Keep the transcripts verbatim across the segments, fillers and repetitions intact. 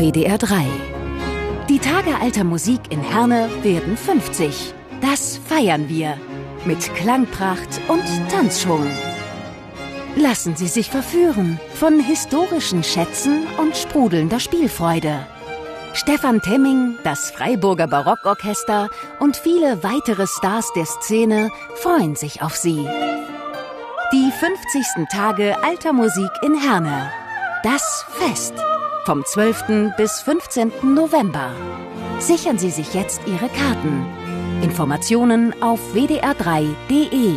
W D R drei. Die Tage alter Musik in Herne werden fünfzig. Das feiern wir mit Klangpracht und Tanzschwung. Lassen Sie sich verführen von historischen Schätzen und sprudelnder Spielfreude. Stefan Temming, das Freiburger Barockorchester und viele weitere Stars der Szene freuen sich auf Sie. Die fünfzigsten Tage alter Musik in Herne. Das Fest. Vom zwölften bis fünfzehnten November. Sichern Sie sich jetzt Ihre Karten. Informationen auf w d r drei punkt d e.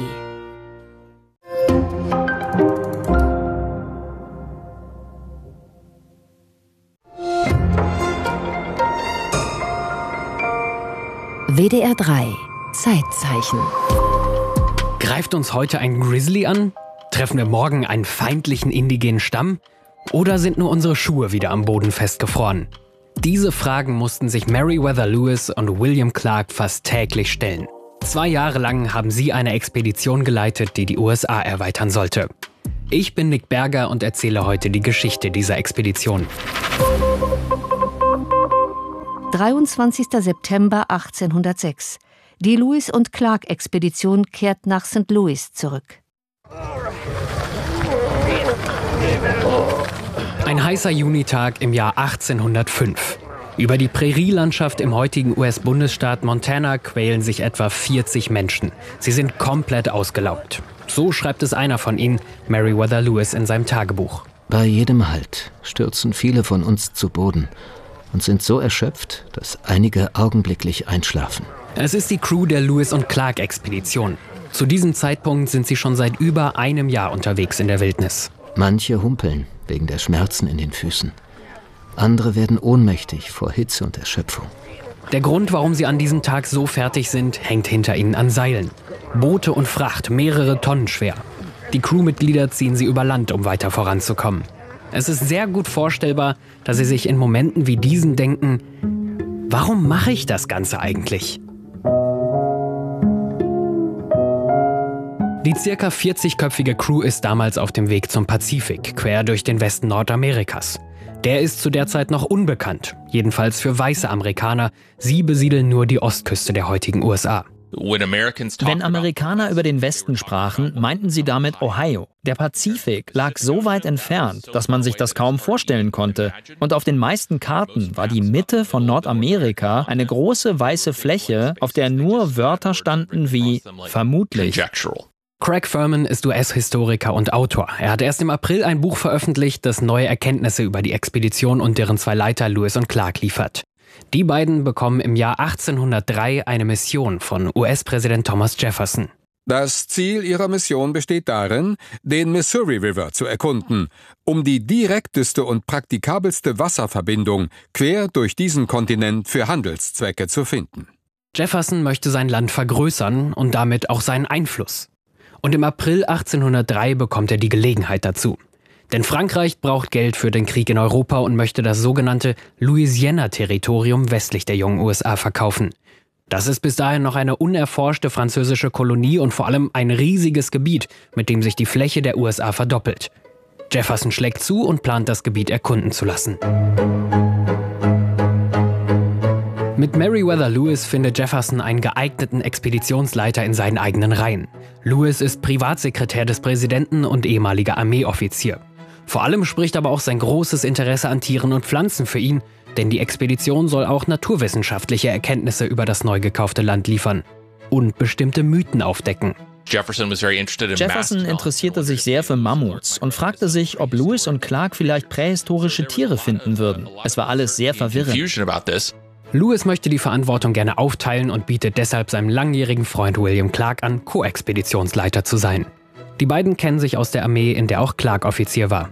W D R drei Zeitzeichen. Greift uns heute ein Grizzly an? Treffen wir morgen einen feindlichen indigenen Stamm? Oder sind nur unsere Schuhe wieder am Boden festgefroren? Diese Fragen mussten sich Meriwether Lewis und William Clark fast täglich stellen. Zwei Jahre lang haben sie eine Expedition geleitet, die die U S A erweitern sollte. Ich bin Nick Berger und erzähle heute die Geschichte dieser Expedition. dreiundzwanzigster September achtzehnhundertsechs. Die Lewis und Clark-Expedition kehrt nach Sankt Louis zurück. Ein heißer Junitag im Jahr achtzehnhundertfünf. Über die Prärielandschaft im heutigen U S-Bundesstaat Montana quälen sich etwa vierzig Menschen. Sie sind komplett ausgelaugt. So schreibt es einer von ihnen, Meriwether Lewis, in seinem Tagebuch. Bei jedem Halt stürzen viele von uns zu Boden und sind so erschöpft, dass einige augenblicklich einschlafen. Es ist die Crew der Lewis und Clark-Expedition. Zu diesem Zeitpunkt sind sie schon seit über einem Jahr unterwegs in der Wildnis. Manche humpeln wegen der Schmerzen in den Füßen. Andere werden ohnmächtig vor Hitze und Erschöpfung. Der Grund, warum sie an diesem Tag so fertig sind, hängt hinter ihnen an Seilen. Boote und Fracht, mehrere Tonnen schwer. Die Crewmitglieder ziehen sie über Land, um weiter voranzukommen. Es ist sehr gut vorstellbar, dass sie sich in Momenten wie diesen denken: Warum mache ich das Ganze eigentlich? Die circa vierzigköpfige Crew ist damals auf dem Weg zum Pazifik, quer durch den Westen Nordamerikas. Der ist zu der Zeit noch unbekannt, jedenfalls für weiße Amerikaner. Sie besiedeln nur die Ostküste der heutigen U S A. Wenn Amerikaner über den Westen sprachen, meinten sie damit Ohio. Der Pazifik lag so weit entfernt, dass man sich das kaum vorstellen konnte. Und auf den meisten Karten war die Mitte von Nordamerika eine große weiße Fläche, auf der nur Wörter standen wie vermutlich. Craig Furman ist U S-Historiker und Autor. Er hat erst im April ein Buch veröffentlicht, das neue Erkenntnisse über die Expedition und deren zwei Leiter Lewis und Clark liefert. Die beiden bekommen im Jahr achtzehnhundertdrei eine Mission von U S-Präsident Thomas Jefferson. Das Ziel ihrer Mission besteht darin, den Missouri River zu erkunden, um die direkteste und praktikabelste Wasserverbindung quer durch diesen Kontinent für Handelszwecke zu finden. Jefferson möchte sein Land vergrößern und damit auch seinen Einfluss. Und im April achtzehnhundertdrei bekommt er die Gelegenheit dazu. Denn Frankreich braucht Geld für den Krieg in Europa und möchte das sogenannte Louisiana-Territorium westlich der jungen U S A verkaufen. Das ist bis dahin noch eine unerforschte französische Kolonie und vor allem ein riesiges Gebiet, mit dem sich die Fläche der U S A verdoppelt. Jefferson schlägt zu und plant, das Gebiet erkunden zu lassen. Mit Meriwether Lewis findet Jefferson einen geeigneten Expeditionsleiter in seinen eigenen Reihen. Lewis ist Privatsekretär des Präsidenten und ehemaliger Armeeoffizier. Vor allem spricht aber auch sein großes Interesse an Tieren und Pflanzen für ihn, denn die Expedition soll auch naturwissenschaftliche Erkenntnisse über das neu gekaufte Land liefern und bestimmte Mythen aufdecken. Jefferson interessierte sich sehr für Mammuts und fragte sich, ob Lewis und Clark vielleicht prähistorische Tiere finden würden. Es war alles sehr verwirrend. Lewis möchte die Verantwortung gerne aufteilen und bietet deshalb seinem langjährigen Freund William Clark an, Co-Expeditionsleiter zu sein. Die beiden kennen sich aus der Armee, in der auch Clark Offizier war.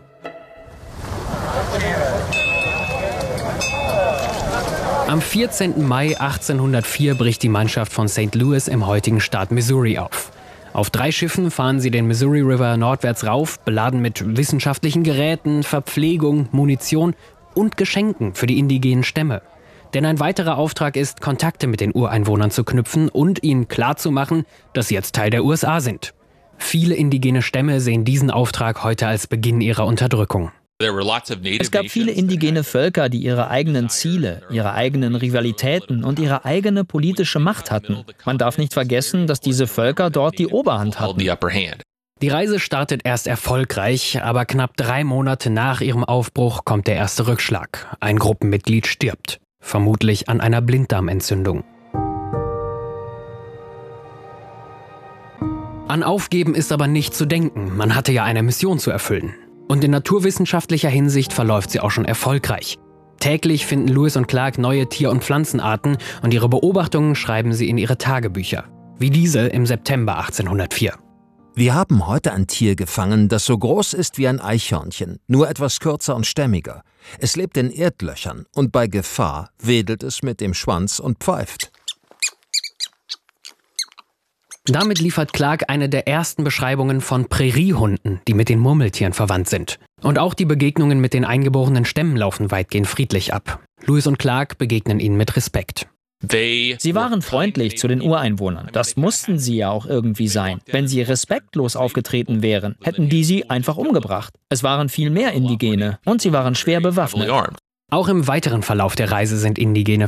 Am vierzehnten Mai achtzehnhundertvier bricht die Mannschaft von Sankt Louis im heutigen Staat Missouri auf. Auf drei Schiffen fahren sie den Missouri River nordwärts rauf, beladen mit wissenschaftlichen Geräten, Verpflegung, Munition und Geschenken für die indigenen Stämme. Denn ein weiterer Auftrag ist, Kontakte mit den Ureinwohnern zu knüpfen und ihnen klarzumachen, dass sie jetzt Teil der U S A sind. Viele indigene Stämme sehen diesen Auftrag heute als Beginn ihrer Unterdrückung. Es gab viele indigene Völker, die ihre eigenen Ziele, ihre eigenen Rivalitäten und ihre eigene politische Macht hatten. Man darf nicht vergessen, dass diese Völker dort die Oberhand hatten. Die Reise startet erst erfolgreich, aber knapp drei Monate nach ihrem Aufbruch kommt der erste Rückschlag. Ein Gruppenmitglied stirbt, vermutlich an einer Blinddarmentzündung. An Aufgeben ist aber nicht zu denken, man hatte ja eine Mission zu erfüllen. Und in naturwissenschaftlicher Hinsicht verläuft sie auch schon erfolgreich. Täglich finden Lewis und Clark neue Tier- und Pflanzenarten und ihre Beobachtungen schreiben sie in ihre Tagebücher. Wie diese im September achtzehnhundertvier. Wir haben heute ein Tier gefangen, das so groß ist wie ein Eichhörnchen, nur etwas kürzer und stämmiger. Es lebt in Erdlöchern und bei Gefahr wedelt es mit dem Schwanz und pfeift. Damit liefert Clark eine der ersten Beschreibungen von Präriehunden, die mit den Murmeltieren verwandt sind. Und auch die Begegnungen mit den eingeborenen Stämmen laufen weitgehend friedlich ab. Lewis und Clark begegnen ihnen mit Respekt. Sie waren freundlich zu den Ureinwohnern. Das mussten sie ja auch irgendwie sein. Wenn sie respektlos aufgetreten wären, hätten die sie einfach umgebracht. Es waren viel mehr Indigene und sie waren schwer bewaffnet. Auch im weiteren Verlauf der Reise sind Indigene